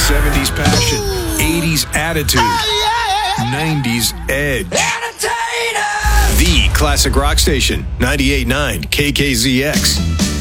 70s passion, 80s attitude, 90s edge. The classic rock station, 98.9 KKZX.